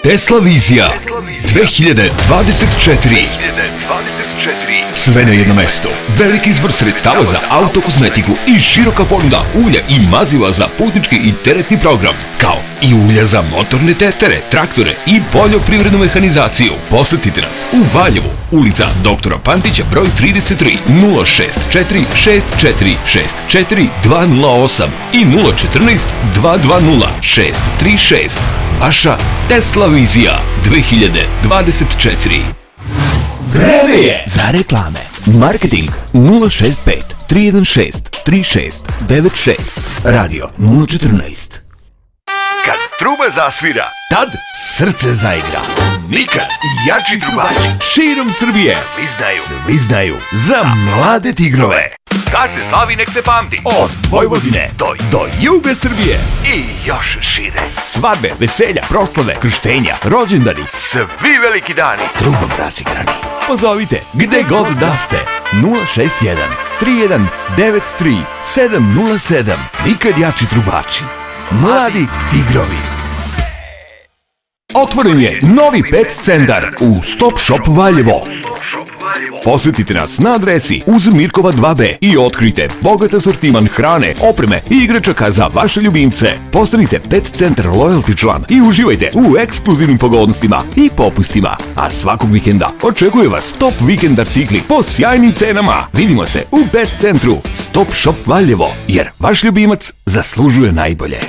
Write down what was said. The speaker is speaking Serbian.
Tesla Vizija 2024. Sve na jedno mesto. Veliki izbor sredstava za autokozmetiku i široka ponuda ulja i maziva za putnički i teretni program, kao i ulja za motorne testere, traktore i poljoprivrednu mehanizaciju. Posetite nas u Valjevu, ulica Doktora Pantića, broj 33, 064 6464 208 i 014 220 636. Vaša Tesla Vizija 2024. Vreme je za reklame. Marketing 065 316 3696. Radio 014. Kad truba zasvira, tad srce zaigra. Nikad jači trubači širom Srbije svi znaju za mlade tigrove. Kad se slavi, nek se pamti. Od Vojvodine do juga Srbije i još šire. Svadbe, veselja, proslave, krštenja, rođendani, svi veliki dani. Trubom rasigrani. Pozovite gde god da ste. 061 31 93 707. Nikad jači trubači. Mladi tigrovi. Otvoren je novi pet centar u Stop Shop Valjevo. Posetite nas na adresi uz Mirkova 2B i otkrite bogat asortiman hrane, opreme i igračaka za vaše ljubimce. Postanite Pet Centar Loyalty član i uživajte u ekskluzivnim pogodnostima i popustima. A svakog vikenda očekuje vas top vikend artikli po sjajnim cenama. Vidimo se u Pet Centru Stop Shop Valjevo, jer vaš ljubimac zaslužuje najbolje.